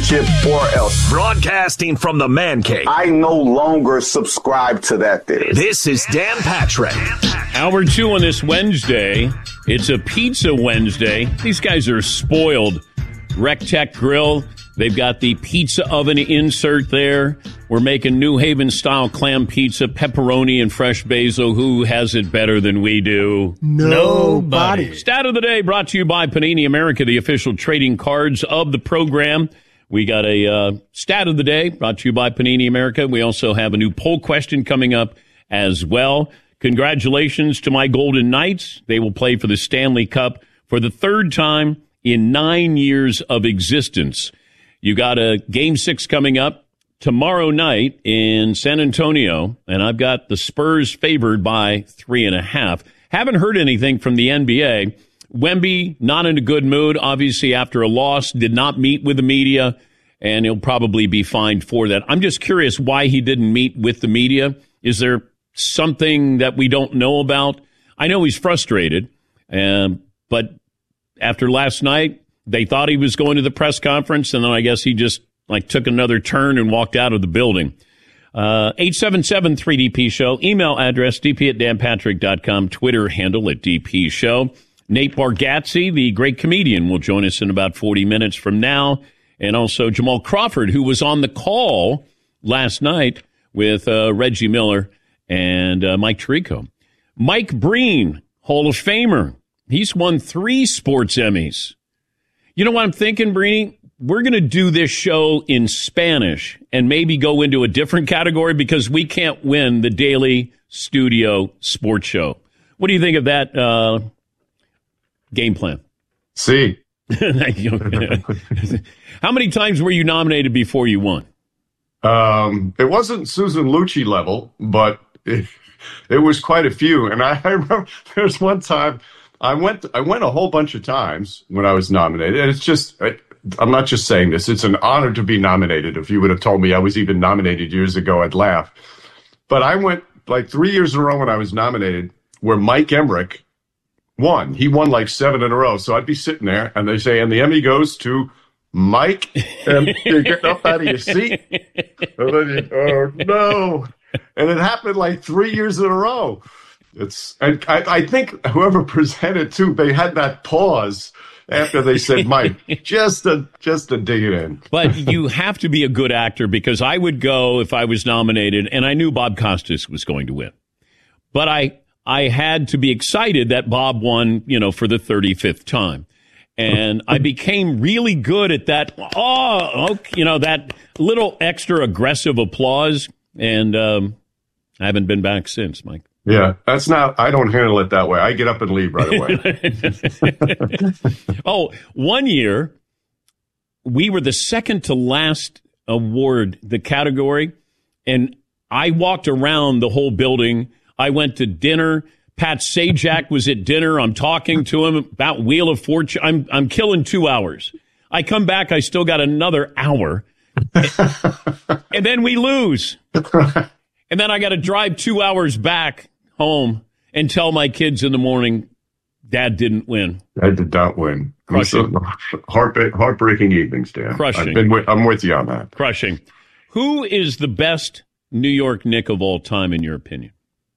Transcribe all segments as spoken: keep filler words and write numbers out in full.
championship or else. Broadcasting from the Man Cave. I no longer subscribe to that theory. This is Dan Patrick. Hour two on this Wednesday. It's a Pizza Wednesday. These guys are spoiled. Rec Tech Grill. They've got the pizza oven insert there. We're making New Haven-style clam pizza, pepperoni, and fresh basil. Who has it better than we do? Nobody. Stat of the day brought to you by Panini America, the official trading cards of the program. We got a uh, stat of the day brought to you by Panini America. We also have a new poll question coming up as well. Congratulations to my Golden Knights. They will play for the Stanley Cup for the third time in nine years of existence. You got a game six coming up tomorrow night in San Antonio, and I've got the Spurs favored by three and a half. Haven't heard anything from the N B A. Wemby, not in a good mood, obviously after a loss, did not meet with the media, and he'll probably be fined for that. I'm just curious why he didn't meet with the media. Is there something that we don't know about? I know he's frustrated, um, but after last night, they thought he was going to the press conference, and then I guess he just like took another turn and walked out of the building. Uh, eight seven seven three D P show. Email address d p at dan patrick dot com. Twitter handle at D P show. Nate Bargatze, the great comedian, will join us in about forty minutes from now. And also Jamal Crawford, who was on the call last night with uh, Reggie Miller and uh, Mike Tirico. Mike Breen, Hall of Famer. He's won three sports Emmys. You know what I'm thinking, Breeny? We're going to do this show in Spanish and maybe go into a different category because we can't win the daily studio sports show. What do you think of that uh, game plan? See. How many times were you nominated before you won? Um, it wasn't Susan Lucci level, but it, it was quite a few. And I, I remember there's one time I went I went a whole bunch of times when I was nominated. And it's just, I, I'm not just saying this. It's an honor to be nominated. If you would have told me I was even nominated years ago, I'd laugh. But I went like three years in a row when I was nominated where Mike Emmerich won. He won like seven in a row. So I'd be sitting there and they say, and the Emmy goes to Mike. And you're getting up out of your seat. And then you, oh, no. And it happened like three years in a row. It's, and I, I think whoever presented too, they had that pause after they said, Mike, just to, just to dig it in. But you have to be a good actor because I would go if I was nominated and I knew Bob Costas was going to win. But I, I had to be excited that Bob won, you know, for the thirty-fifth time. And I became really good at that. Oh, okay, you know, that little extra aggressive applause. And um, I haven't been back since, Mike. Yeah, that's not, I don't handle it that way. I get up and leave right away. Oh, one year, we were the second to last award, the category, and I walked around the whole building. I went to dinner. Pat Sajak was at dinner. I'm talking to him about Wheel of Fortune. I'm, I'm killing two hours. I come back, I still got another hour, and then we lose. And then I got to drive two hours back home and tell my kids in the morning, Dad didn't win. I did not win. Crushing. Heart, heartbreaking evenings, Dan. Crushing. I've been with, I'm with you on that. Crushing. Who is the best New York Knick of all time, in your opinion?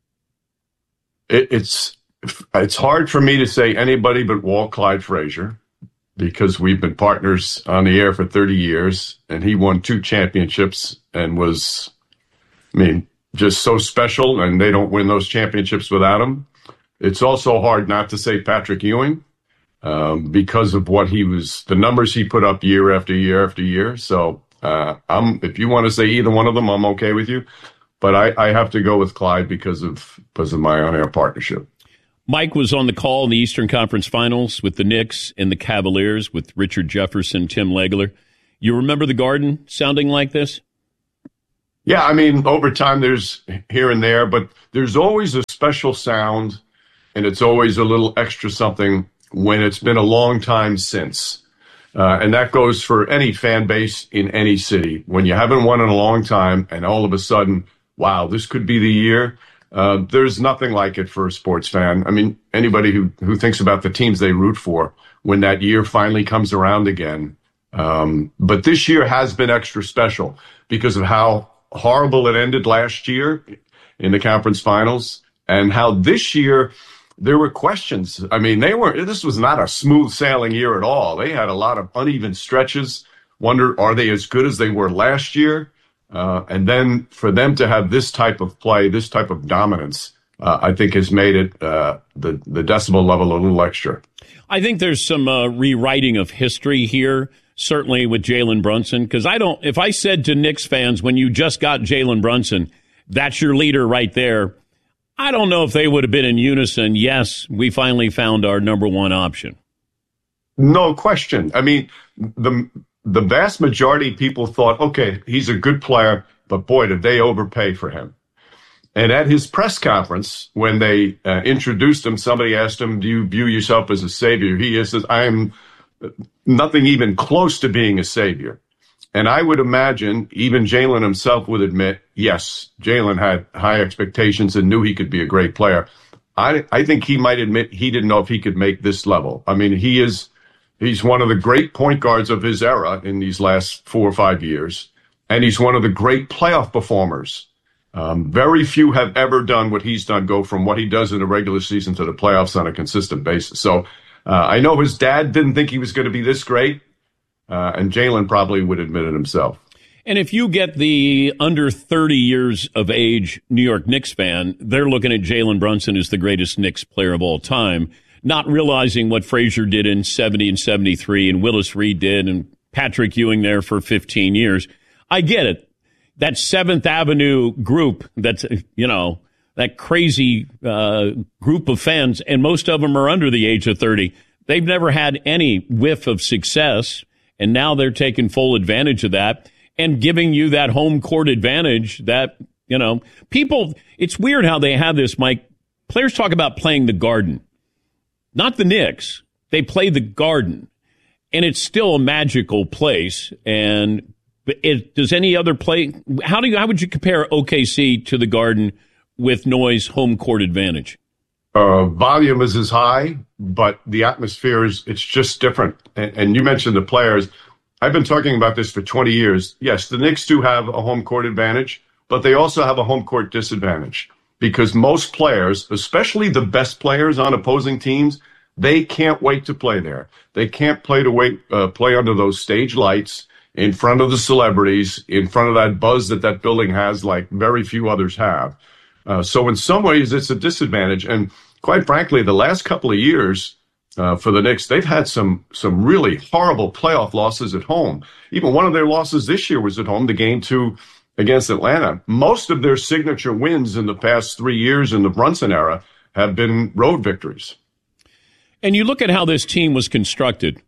It, it's it's hard for me to say anybody but Walt Clyde Frazier because we've been partners on the air for thirty years, and he won two championships and was, I mean, just so special, and they don't win those championships without him. It's also hard not to say Patrick Ewing um, because of what he was, the numbers he put up year after year after year. So uh, I'm, if you want to say either one of them, I'm okay with you. But I, I have to go with Clyde because of because of my on-air partnership. Mike was on the call in the Eastern Conference Finals with the Knicks and the Cavaliers with Richard Jefferson, Tim Legler. You remember the Garden sounding like this? Yeah, I mean, over time there's here and there, but there's always a special sound, and it's always a little extra something when it's been a long time since. Uh, and that goes for any fan base in any city. When you haven't won in a long time, and all of a sudden, wow, this could be the year. Uh, there's nothing like it for a sports fan. I mean, anybody who, who thinks about the teams they root for, when that year finally comes around again, Um, but this year has been extra special because of how horrible it ended last year in the conference finals and how this year there were questions. I mean, they were, this was not a smooth sailing year at all. They had a lot of uneven stretches. Wonder, are they as good as they were last year? Uh, and then for them to have this type of play, this type of dominance, uh, I think has made it uh, the, the decibel level a little extra. I think there's some uh, rewriting of history here, certainly with Jalen Brunson, because I don't, if I said to Knicks fans, when you just got Jalen Brunson, that's your leader right there, I don't know if they would have been in unison. Yes, we finally found our number one option. No question. I mean, the the vast majority of people thought, okay, he's a good player, but boy, did they overpay for him. And at his press conference, when they uh, introduced him, somebody asked him, do you view yourself as a savior? He says, I am nothing even close to being a savior. And I would imagine even Jalen himself would admit, yes, Jalen had high expectations and knew he could be a great player. I, I think he might admit he didn't know if he could make this level. I mean, he is, he's one of the great point guards of his era in these last four or five years. And he's one of the great playoff performers. Um, very few have ever done what he's done, go from what he does in the regular season to the playoffs on a consistent basis. So uh, I know his dad didn't think he was going to be this great. Uh, and Jalen probably would admit it himself. And if you get the under thirty years of age New York Knicks fan, they're looking at Jalen Brunson as the greatest Knicks player of all time, not realizing what Frazier did in seventy and seventy-three and Willis Reed did and Patrick Ewing there for fifteen years. I get it. That Seventh Avenue group, that's, you know, that crazy uh, group of fans, and most of them are under the age of thirty. They've never had any whiff of success. And now they're taking full advantage of that and giving you that home court advantage that, you know, people, it's weird how they have this, Mike. Players talk about playing the Garden, not the Knicks. They play the Garden, and it's still a magical place. And it, does any other play, how do you, how would you compare O K C to the Garden with Noy's home court advantage? Uh, volume is as high, but the atmosphere is, it's just different. And, and you mentioned the players. I've been talking about this for twenty years. Yes, the Knicks do have a home court advantage, but they also have a home court disadvantage because most players, especially the best players on opposing teams, they can't wait to play there. They can't play to wait, uh, play under those stage lights in front of the celebrities, in front of that buzz that that building has like very few others have. Uh, so in some ways, it's a disadvantage. And quite frankly, the last couple of years uh, for the Knicks, they've had some some really horrible playoff losses at home. Even one of their losses this year was at home, the game two against Atlanta. Most of their signature wins in the past three years in the Brunson era have been road victories. And you look at how this team was constructed.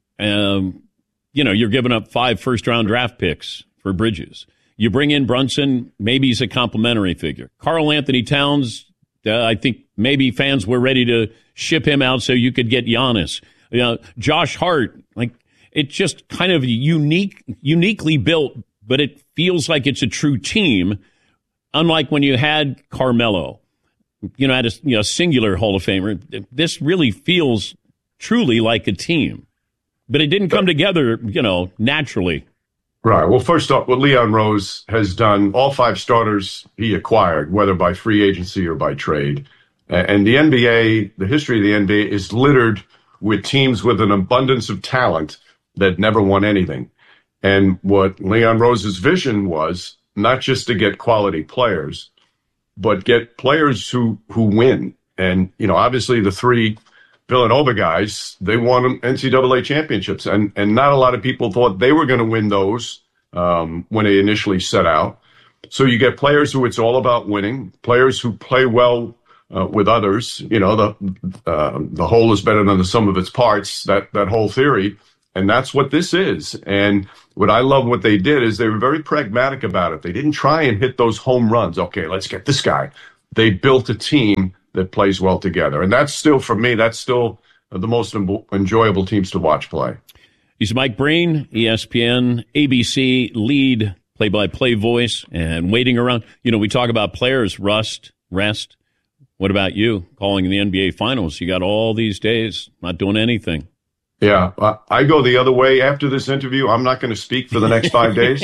Um, you know, you're giving up five first-round draft picks for Bridges. You bring in Brunson, maybe he's a complimentary figure. Karl Anthony Towns, uh, I think maybe fans were ready to ship him out so you could get Giannis. You know, Josh Hart, like it's just kind of unique, uniquely built, but it feels like it's a true team. Unlike when you had Carmelo, you know, had a you know, singular Hall of Famer. This really feels truly like a team, but it didn't come together, you know, naturally. Right. Well, first off, what Leon Rose has done, all five starters he acquired, whether by free agency or by trade. And the N B A, the history of the N B A is littered with teams with an abundance of talent that never won anything. And what Leon Rose's vision was not just to get quality players, but get players who, who win. And, you know, obviously the three Villanova guys, they won N C double A championships, and, and not a lot of people thought they were going to win those um, when they initially set out. So you get players who it's all about winning, players who play well uh, with others. You know, the uh, the whole is better than the sum of its parts, that, that whole theory. And that's what this is. And what I love what they did is they were very pragmatic about it. They didn't try and hit those home runs. Okay, let's get this guy. They built a team that plays well together. And that's still, for me, that's still the most enjoyable teams to watch play. He's Mike Breen, E S P N, A B C lead play-by-play voice, and waiting around. You know, we talk about players, rust, rest. What about you calling the N B A Finals? You got all these days not doing anything. Yeah, uh, I go the other way after this interview. I'm not going to speak for the next five days.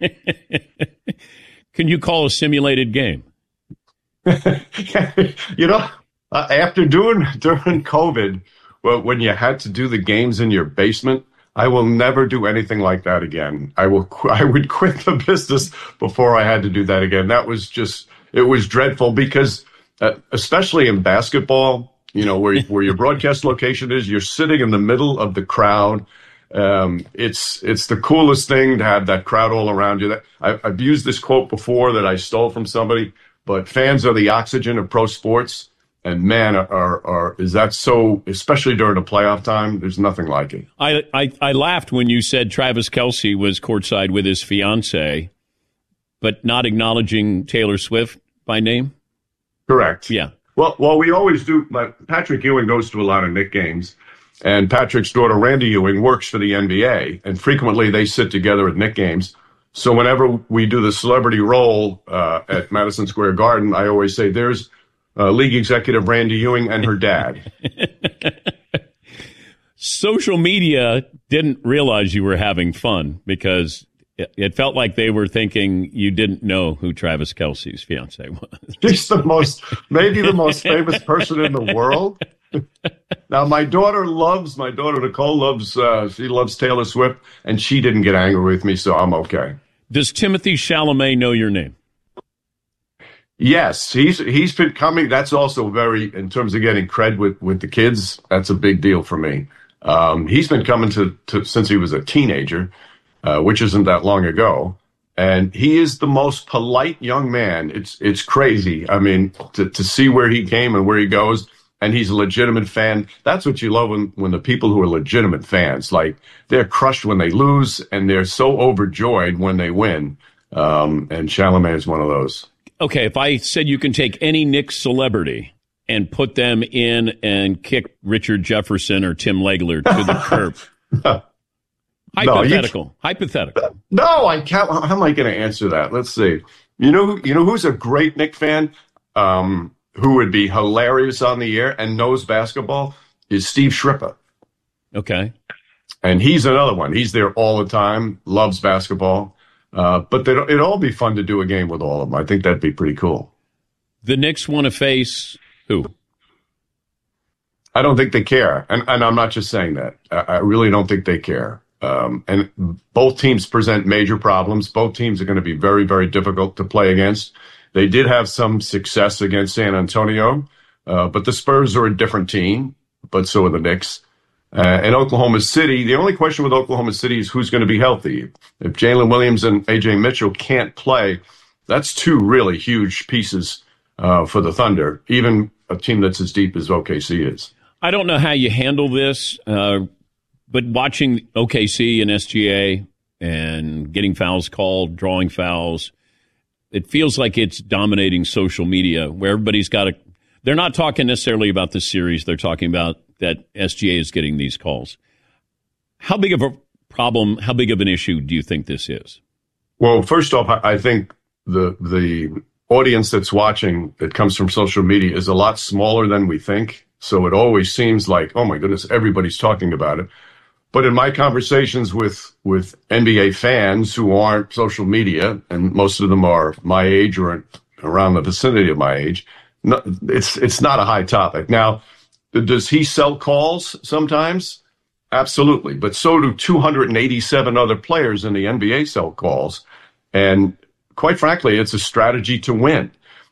Can you call a simulated game? You know, uh, after doing during COVID, well, when you had to do the games in your basement, I will never do anything like that again. I will. Qu- I would quit the business before I had to do that again. That was just. It was dreadful because, uh, especially in basketball, you know, where where your broadcast location is, you're sitting in the middle of the crowd. Um, it's it's the coolest thing to have that crowd all around you. That I, I've used this quote before that I stole from somebody, but fans are the oxygen of pro sports. And man, are, are are is that so? Especially during the playoff time, there's nothing like it. I, I I laughed when you said Travis Kelce was courtside with his fiance, but not acknowledging Taylor Swift by name. Correct. Yeah. Well, well, we always do. But Patrick Ewing goes to a lot of Knick games, and Patrick's daughter Randy Ewing works for the N B A, and frequently they sit together at Knick games. So whenever we do the celebrity roll uh, at Madison Square Garden, I always say there's. Uh, league executive Randy Ewing and her dad. Social media didn't realize you were having fun because it, it felt like they were thinking you didn't know who Travis Kelce's fiance was. She's the most, maybe the most famous person in the world. Now, my daughter loves, my daughter Nicole loves, uh, she loves Taylor Swift, and she didn't get angry with me, so I'm okay. Does Timothée Chalamet know your name? Yes, he's he's been coming. That's also very, in terms of getting cred with, with the kids, that's a big deal for me. Um, he's been coming to, to since he was a teenager, uh, which isn't that long ago. And he is the most polite young man. It's it's crazy. I mean, to, to see where he came and where he goes, and he's a legitimate fan. That's what you love when, when the people who are legitimate fans, like they're crushed when they lose and they're so overjoyed when they win. Um, and Chalamet is one of those. Okay, if I said you can take any Knicks celebrity and put them in and kick Richard Jefferson or Tim Legler to the curb. Hypothetical. No, Hypothetical. No, I can't. How am I going to answer that? Let's see. You know, you know who's a great Knicks fan um, who would be hilarious on the air and knows basketball is Steve Shripper. Okay. And he's another one. He's there all the time, loves basketball. Uh, but it'd all be fun to do a game with all of them. I think that'd be pretty cool. The Knicks want to face who? I don't think they care. And, and I'm not just saying that. I, I really don't think they care. Um, and both teams present major problems. Both teams are going to be very, very difficult to play against. They did have some success against San Antonio, uh, but the Spurs are a different team, but so are the Knicks. Uh, in Oklahoma City, the only question with Oklahoma City is who's going to be healthy. If Jalen Williams and A J Mitchell can't play, that's two really huge pieces uh, for the Thunder, even a team that's as deep as O K C is. I don't know how you handle this, uh, but watching O K C and S G A and getting fouls called, drawing fouls, it feels like it's dominating social media where everybody's got a – they're not talking necessarily about the series. They're talking about that S G A is getting these calls. How big of a problem, how big of an issue do you think this is? Well, first off, I think the the audience that's watching that comes from social media is a lot smaller than we think. So it always seems like, oh my goodness, everybody's talking about it. But in my conversations with, with N B A fans who aren't social media, and most of them are my age or around the vicinity of my age, no, it's it's not a high topic. Now, does he sell calls sometimes? Absolutely. But so do two hundred eighty-seven other players in the N B A sell calls. And quite frankly, it's a strategy to win.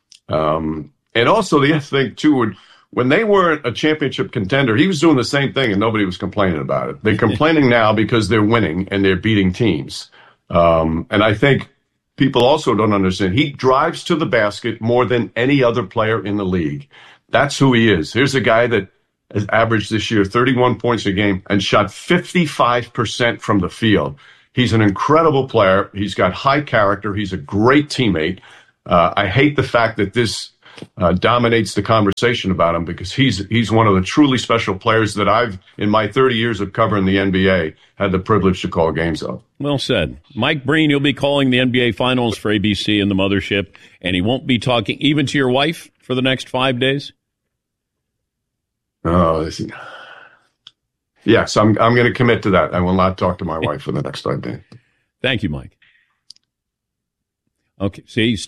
Um, and also the other thing, too, would, when they weren't a championship contender, he was doing the same thing and nobody was complaining about it. They're complaining now because they're winning and they're beating teams. Um, and I think people also don't understand. He drives to the basket more than any other player in the league. That's who he is. Here's a guy that has averaged this year thirty-one points a game and shot fifty-five percent from the field. He's an incredible player. He's got high character. He's a great teammate. Uh, I hate the fact that this uh, dominates the conversation about him because he's he's one of the truly special players that I've, in my thirty years of covering the N B A, had the privilege to call games of. Well said. Mike Breen, you'll be calling the N B A Finals for A B C and the Mothership, and he won't be talking even to your wife for the next five days? Oh, this is, Yes, I'm I'm going to commit to that. I will not talk to my wife for the next five days. Thank you, Mike. Okay, see,